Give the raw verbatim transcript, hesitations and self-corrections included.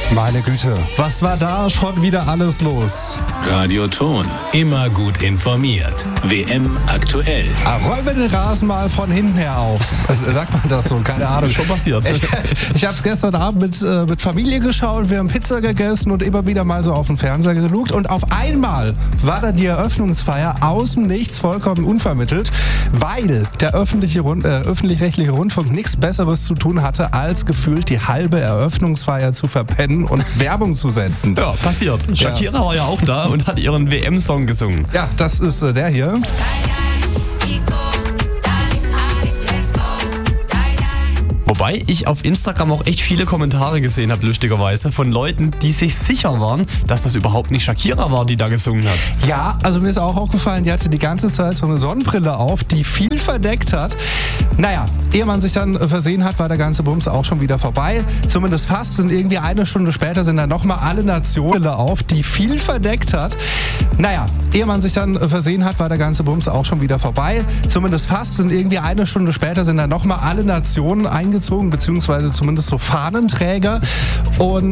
Meine Güte, was war da schon wieder alles los? Radioton, immer gut informiert. W M aktuell. Ah, räumen wir den Rasen mal von hinten her auf. Also, sagt man das so? Keine Ahnung. Schon passiert. Ich, ich habe es gestern Abend mit, äh, mit Familie geschaut, wir haben Pizza gegessen und immer wieder mal so auf den Fernseher gelugt. Und auf einmal war da die Eröffnungsfeier aus dem Nichts, vollkommen unvermittelt, weil der öffentliche Rund, äh, öffentlich-rechtliche Rundfunk nichts Besseres zu tun hatte, als gefühlt die halbe Eröffnungsfeier zu verpennen und Werbung zu senden. Ja, passiert. Shakira ja. war ja auch da und hat ihren W M-Song gesungen. Ja, das ist äh, der hier. Wobei ich auf Instagram auch echt viele Kommentare gesehen habe, lustigerweise, von Leuten, die sich sicher waren, dass das überhaupt nicht Shakira war, die da gesungen hat. Ja, also mir ist auch aufgefallen, die hatte die ganze Zeit so eine Sonnenbrille auf, die viel verdeckt hat. Naja, ehe man sich dann versehen hat, war der ganze Bums auch schon wieder vorbei. Zumindest fast. Und irgendwie eine Stunde später sind dann nochmal alle Nationen auf, die viel verdeckt hat. Naja, ehe man sich dann versehen hat, war der ganze Bums auch schon wieder vorbei. Zumindest fast. Und irgendwie eine Stunde später sind dann nochmal alle Nationen eingezogen, beziehungsweise zumindest so Fahnenträger. Und